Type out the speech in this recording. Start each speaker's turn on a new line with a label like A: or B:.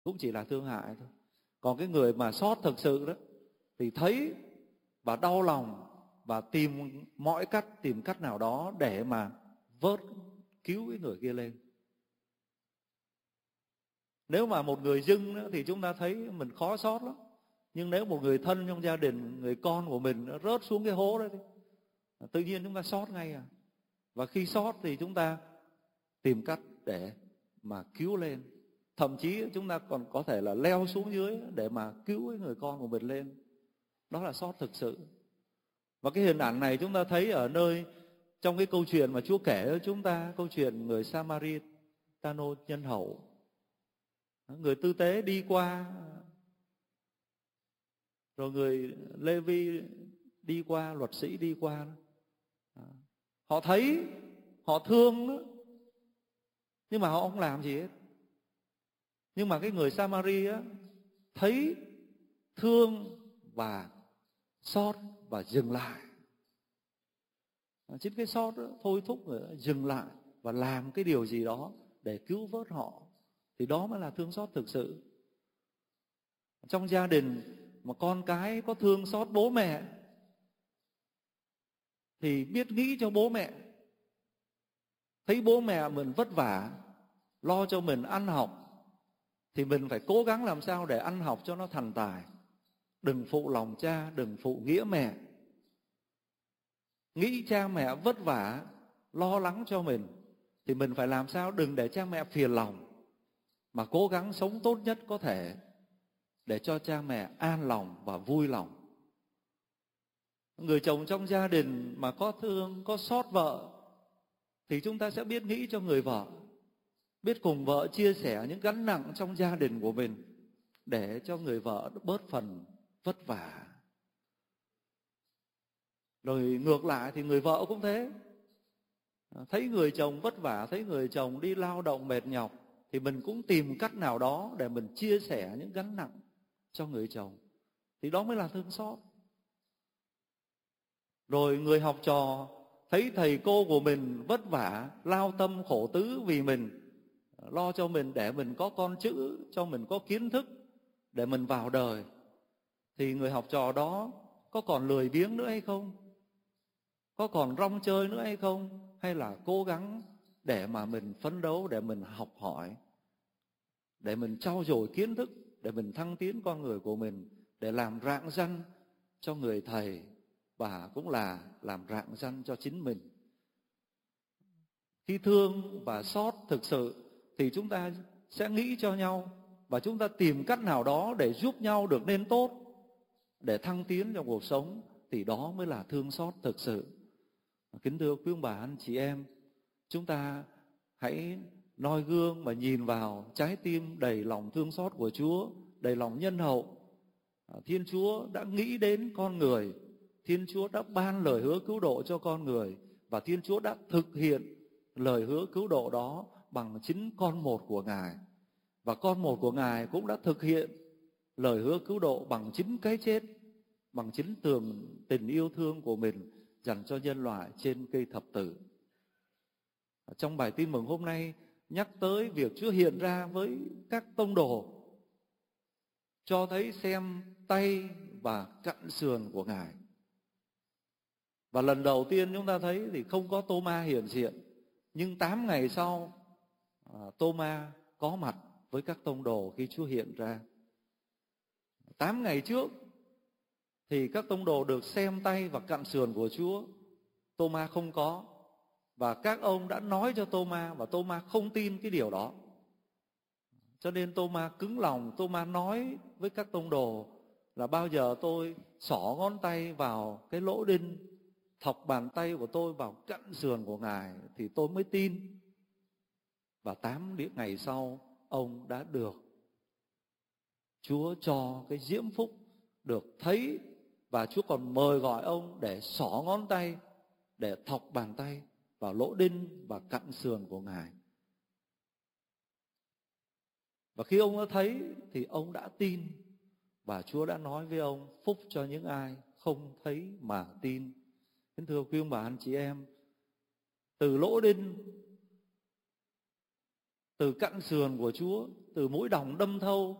A: cũng chỉ là thương hại thôi. Còn cái người mà xót thực sự đó thì thấy và đau lòng và tìm mọi cách, tìm cách nào đó để mà vớt, cứu cái người kia lên. Nếu mà một người dưng nữa thì chúng ta thấy mình khó xót lắm. Nhưng nếu một người thân trong gia đình, người con của mình nó rớt xuống cái hố đấy thì tự nhiên chúng ta xót ngay à. Và khi xót thì chúng ta tìm cách để mà cứu lên. Thậm chí chúng ta còn có thể là leo xuống dưới để mà cứu cái người con của mình lên. Đó là xót thực sự. Và cái hình ảnh này chúng ta thấy ở nơi trong cái câu chuyện mà Chúa kể cho chúng ta, câu chuyện người Samaritano nhân hậu. Người tư tế đi qua, rồi người Lê-vi đi qua, luật sĩ đi qua. Họ thấy, họ thương đó, nhưng mà họ không làm gì hết. Nhưng mà cái người Samari á, thấy, thương và xót và dừng lại. Chính cái xót đó, thôi thúc người đó dừng lại và làm cái điều gì đó để cứu vớt họ. Thì đó mới là thương xót thực sự. Trong gia đình mà con cái có thương xót bố mẹ thì biết nghĩ cho bố mẹ. Thấy bố mẹ mình vất vả, lo cho mình ăn học, thì mình phải cố gắng làm sao để ăn học cho nó thành tài. Đừng phụ lòng cha, đừng phụ nghĩa mẹ. Nghĩ cha mẹ vất vả, lo lắng cho mình, thì mình phải làm sao đừng để cha mẹ phiền lòng, mà cố gắng sống tốt nhất có thể để cho cha mẹ an lòng và vui lòng. Người chồng trong gia đình mà có thương, có xót vợ, thì chúng ta sẽ biết nghĩ cho người vợ, biết cùng vợ chia sẻ những gánh nặng trong gia đình của mình, để cho người vợ bớt phần vất vả. Rồi ngược lại thì người vợ cũng thế. Thấy người chồng vất vả, thấy người chồng đi lao động mệt nhọc, thì mình cũng tìm cách nào đó để mình chia sẻ những gánh nặng cho người chồng. Thì đó mới là thương xót. Rồi người học trò thấy thầy cô của mình vất vả, lao tâm khổ tứ vì mình, lo cho mình để mình có con chữ, cho mình có kiến thức để mình vào đời, thì người học trò đó có còn lười biếng nữa hay không? Có còn rong chơi nữa hay không? Hay là cố gắng để mà mình phấn đấu, để mình học hỏi, để mình trau dồi kiến thức, để mình thăng tiến con người của mình, để làm rạng ranh cho người thầy, và cũng là làm rạng ranh cho chính mình. Khi thương và xót thực sự thì chúng ta sẽ nghĩ cho nhau, và chúng ta tìm cách nào đó để giúp nhau được nên tốt, để thăng tiến trong cuộc sống, thì đó mới là thương xót thực sự. Kính thưa quý ông bà anh chị em, chúng ta hãy noi gương mà nhìn vào trái tim đầy lòng thương xót của Chúa, đầy lòng nhân hậu. Thiên Chúa đã nghĩ đến con người, Thiên Chúa đã ban lời hứa cứu độ cho con người, và Thiên Chúa đã thực hiện lời hứa cứu độ đó bằng chính con một của Ngài. Và con một của Ngài cũng đã thực hiện lời hứa cứu độ bằng chính cái chết, bằng chính tình yêu thương của mình dành cho nhân loại trên cây thập tử. Trong bài tin mừng hôm nay nhắc tới việc Chúa hiện ra với các tông đồ, cho thấy xem tay và cặn sườn của Ngài. Và lần đầu tiên chúng ta thấy thì không có Tô-ma hiện diện, nhưng 8 ngày sau Tô-ma có mặt với các tông đồ khi Chúa hiện ra. 8 ngày trước thì các tông đồ được xem tay và cặn sườn của Chúa, Tô-ma không có. Và các ông đã nói cho Tô-ma, và Tô-ma không tin cái điều đó. Cho nên Tô-ma cứng lòng, Tô-ma nói với các tông đồ là bao giờ tôi xỏ ngón tay vào cái lỗ đinh, thọc bàn tay của tôi vào cặn sườn của Ngài thì tôi mới tin. Và 8 ngày sau ông đã được Chúa cho cái diễm phúc được thấy, và Chúa còn mời gọi ông để xỏ ngón tay, để thọc bàn tay vào lỗ đinh và cặn sườn của Ngài. Và khi ông đã thấy thì ông đã tin, và Chúa đã nói với ông phúc cho những ai không thấy mà tin. Kính thưa quý ông bà anh chị em, từ lỗ đinh, từ cặn sườn của Chúa, từ mũi đòng đâm thâu